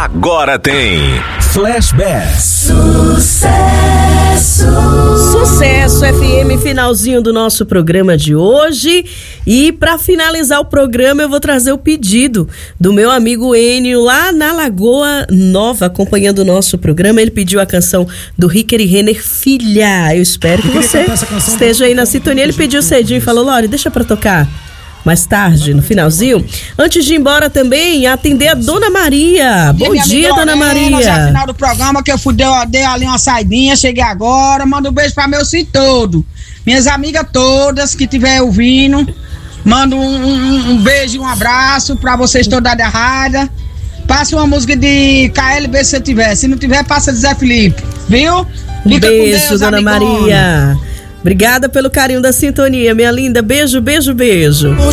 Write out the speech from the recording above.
Agora tem Flashback. Sucesso FM, finalzinho do nosso programa de hoje. E para finalizar o programa, eu vou trazer o pedido do meu amigo Enio, lá na Lagoa Nova, acompanhando o nosso programa. Ele pediu a canção do Ricker Renner, Filha. Eu espero que você esteja aí na sintonia. Ele pediu cedinho e falou: Lore, deixa pra tocar mais tarde, no finalzinho. Antes de ir embora também, atender a Dona Maria. Bom dia, Dona Maria. Já no final do programa que eu fui, dei ali uma saidinha, cheguei agora, mando um beijo pra meu filho todo. Minhas amigas todas que estiver ouvindo, mando um beijo e um abraço pra vocês todas da rádio. Passa uma música de KLB se tiver, se não tiver, passa de Zé Felipe, viu? Fica beijo, com Deus, Dona Maria. Obrigada pelo carinho da sintonia, minha linda. Beijo, beijo, beijo.